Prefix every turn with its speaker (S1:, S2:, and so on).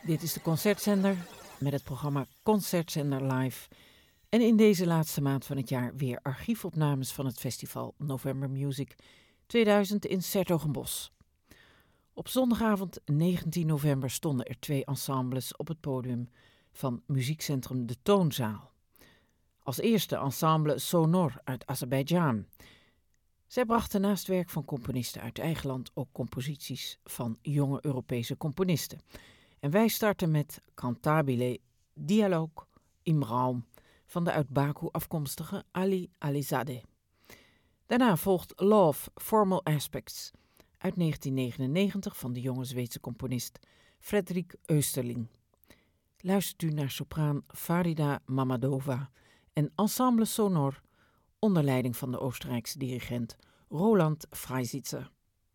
S1: Dit is de Concertzender met het programma Concertzender Live. En in deze laatste maand van het jaar weer archiefopnames van het festival November Music 2000 in 's-Hertogenbosch. Op zondagavond 19 november stonden er 2 ensembles op het podium van muziekcentrum De Toonzaal. Als eerste ensemble Sonor uit Azerbeidzjan. Zij brachten naast werk van componisten uit eigen land ook composities van jonge Europese componisten. En wij starten met Cantabile Dialogue im Raum van de uit Baku afkomstige Ali Alizadeh. Daarna volgt Love, Formal Aspects uit 1999 van de jonge Zweedse componist Fredrik Österling. Luistert u naar sopraan Farida Mamadova en Ensemble Sonor onder leiding van de Oostenrijkse dirigent Roland Freisitzer.